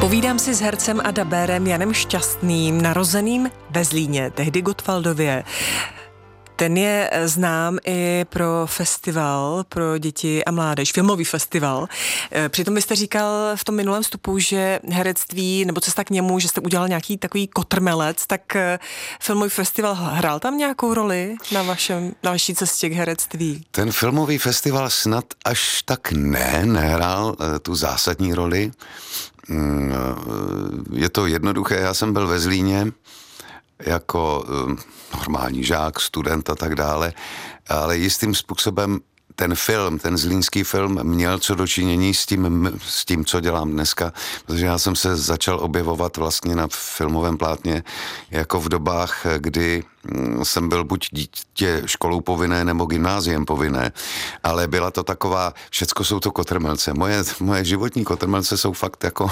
Povídám si s hercem a dabérem Janem Šťastným, narozeným ve Zlíně, tehdy Gottwaldově. Ten je znám i pro festival pro děti a mládež, filmový festival. Přitom vy jste říkal v tom minulém vstupu, že herectví, nebo cesta k němu, že jste udělal nějaký takový kotrmelec, tak filmový festival hrál tam nějakou roli na vaší cestě k herectví? Ten filmový festival snad až tak nehrál tu zásadní roli. Je to jednoduché, já jsem byl ve Zlíně jako normální žák, student a tak dále, ale jistým způsobem ten zlínský film měl co dočinění s tím, co dělám dneska, protože já jsem se začal objevovat vlastně na filmovém plátně jako v dobách, kdy jsem byl buď dítě školou povinné nebo gymnáziem povinné, ale byla to taková, všecko jsou to kotrmelce. Moje životní kotrmelce jsou fakt jako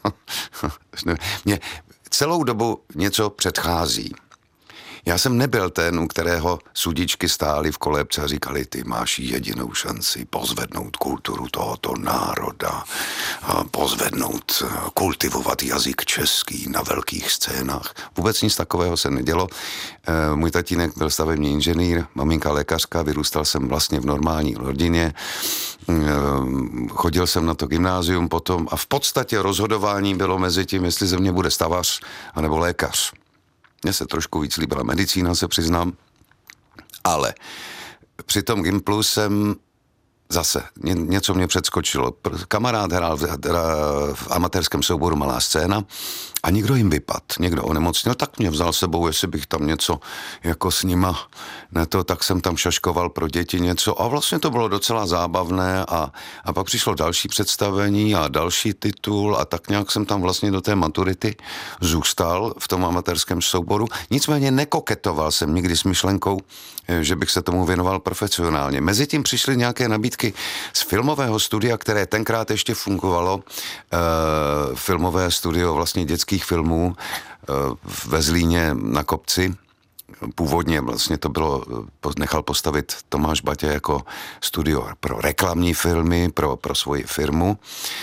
mě celou dobu něco předchází. Já jsem nebyl ten, u kterého sudičky stály v kolébce a říkali, ty máš jedinou šanci pozvednout kulturu tohoto národa, pozvednout, kultivovat jazyk český na velkých scénách. Vůbec nic takového se nedělo. Můj tatínek byl stavební inženýr, maminka lékařka, vyrůstal jsem vlastně v normální rodině. Chodil jsem na to gymnázium potom a v podstatě rozhodování bylo mezi tím, jestli ze mě bude stavař anebo lékař. Mně se trošku víc líbila medicína, se přiznám, ale při tom Gimplu jsem zase, něco mě předskočilo. Kamarád hrál v amatérském souboru Malá scéna a někdo jim vypadl, někdo onemocněl, tak mě vzal sebou, jestli bych tam něco jako s nima, tak jsem tam šaškoval pro děti něco a vlastně to bylo docela zábavné a pak přišlo další představení a další titul a tak nějak jsem tam vlastně do té maturity zůstal v tom amatérském souboru. Nicméně nekoketoval jsem nikdy s myšlenkou, že bych se tomu věnoval profesionálně. Mezitím přišly nějaké nabídky z filmového studia, které tenkrát ještě fungovalo, filmové studio vlastně dětských filmů ve Zlíně na Kopci. Původně vlastně to bylo, nechal postavit Tomáš Batě jako studio pro reklamní filmy, pro svoji firmu.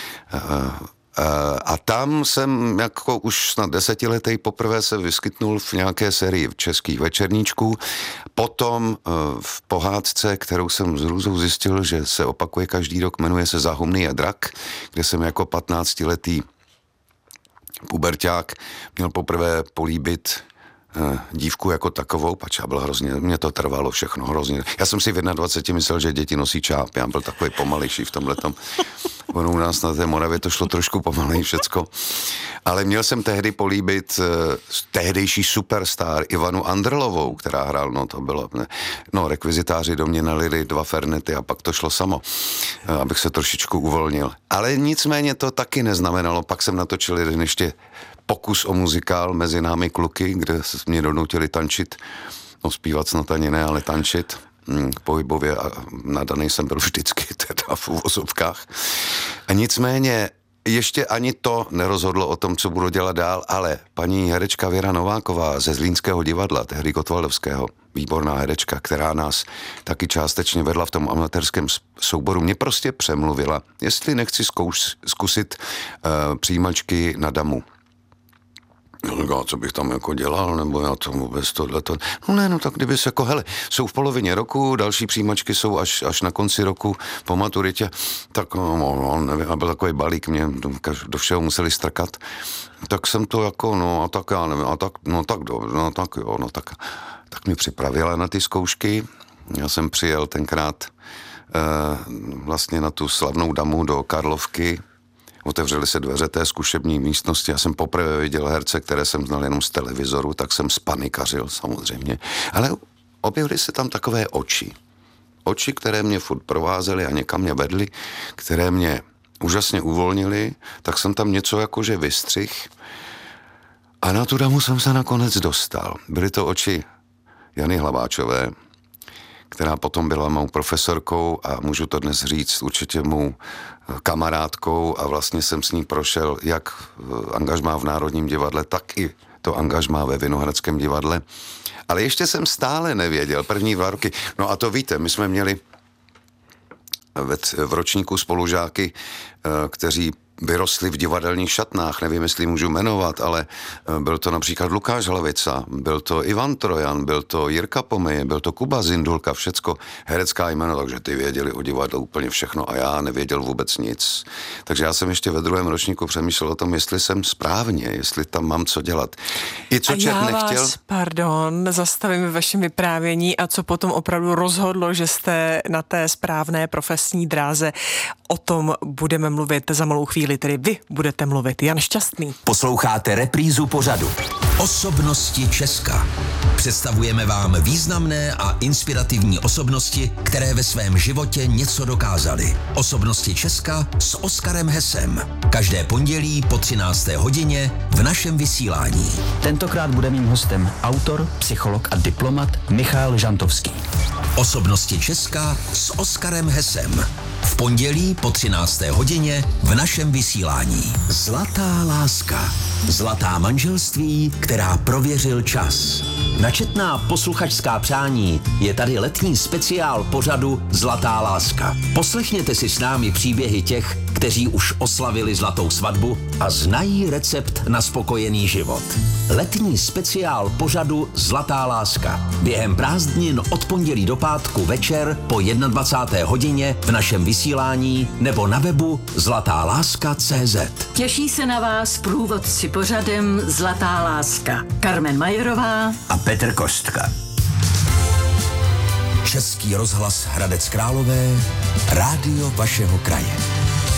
A tam jsem jako už snad 10letý poprvé se vyskytnul v nějaké sérii českých večerníčků. Potom v pohádce, kterou jsem s hrůzou zjistil, že se opakuje každý rok, jmenuje se Zahumný a drak, kde jsem jako 15letý puberťák měl poprvé políbit dívku jako takovou, pač já byl hrozně, mě to trvalo všechno hrozně. Já jsem si v 21 myslel, že děti nosí čáp, já byl takový pomalejší v tomhletom. Ono u nás na té Moravě to šlo trošku pomalej všecko. Ale měl jsem tehdy políbit tehdejší superstar Ivanu Andrlovou, která hrál, to bylo, rekvizitáři do mě nalili 2 fernety a pak to šlo samo, abych se trošičku uvolnil. Ale nicméně to taky neznamenalo, pak jsem natočil jeden ještě pokus o muzikál Mezi námi kluky, kde mě donutili tančit, zpívat snad ani ne, ale tančit pohybově a nadaný jsem byl vždycky teda v uvozovkách. A nicméně ještě ani to nerozhodlo o tom, co budu dělat dál, ale paní herečka Věra Nováková ze Zlínského divadla, tehdy Gottwaldovského, výborná herečka, která nás taky částečně vedla v tom amatérském souboru, mě prostě přemluvila, jestli nechci zkusit přijímačky na damu. Co bych tam jako dělal, nebo já to vůbec tohleto. Tak kdyby se jsou v polovině roku, další přijímačky jsou až na konci roku po maturitě, tak nevím, byl takový balík, mě do všeho museli strkat, tak jsem to jako, tak já nevím, tak mě připravila na ty zkoušky. Já jsem přijel tenkrát vlastně na tu slavnou damu do Karlovky. Otevřely se dveře té zkušební místnosti. Já jsem poprvé viděl herce, které jsem znal jenom z televizoru, tak jsem spanikařil samozřejmě. Ale objevily se tam takové oči. Oči, které mě furt provázely a někam mě vedly, které mě úžasně uvolnily, tak jsem tam něco jakože vystřih. A na tu damu jsem se nakonec dostal. Byly to oči Jany Hlaváčové, která potom byla mou profesorkou a můžu to dnes říct, určitě mou kamarádkou a vlastně jsem s ní prošel jak angažmá v Národním divadle, tak i to angažmá ve Vinohradském divadle. Ale ještě jsem stále nevěděl, první 2 roky, a to víte, my jsme měli v ročníku spolužáky, kteří vyrostli v divadelních šatnách, nevím, jestli můžu jmenovat, ale byl to například Lukáš Hlavica, byl to Ivan Trojan, byl to Jirka Pomej, byl to Kuba Zindulka, všecko herecká jméno, takže ty věděli o divadle úplně všechno a já nevěděl vůbec nic. Takže já jsem ještě ve 2. ročníku přemýšlel o tom, jestli jsem správně, jestli tam mám co dělat. I co Čech nechtěl. Zastavím ve vašem vyprávění a co potom opravdu rozhodlo, že jste na té správné profesní dráze. O tom budeme mluvit za malou chvíli, tedy vy budete mluvit. Jan Šťastný. Posloucháte reprízu pořadu Osobnosti Česka. Představujeme vám významné a inspirativní osobnosti, které ve svém životě něco dokázaly. Osobnosti Česka s Oskarem Hesem. Každé pondělí po 13. hodině v našem vysílání. Tentokrát bude mým hostem autor, psycholog a diplomat Michal Žantovský. Osobnosti Česka s Oskarem Hesem. V pondělí po 13. hodině v našem vysílání. Zlatá láska. Zlatá manželství, která prověřil čas. Načetná posluchačská přání je tady letní speciál pořadu Zlatá láska. Poslechněte si s námi příběhy těch, kteří už oslavili zlatou svatbu a znají recept na spokojený život. Letní speciál pořadu Zlatá láska. Během prázdnin od pondělí do pátku večer po 21. hodině v našem vysílání nebo na webu zlatáláska.cz. Těší se na vás průvodci pořadem Zlatá láska. Carmen Majerová a Petr Kostka. Český rozhlas Hradec Králové, rádio vašeho kraje.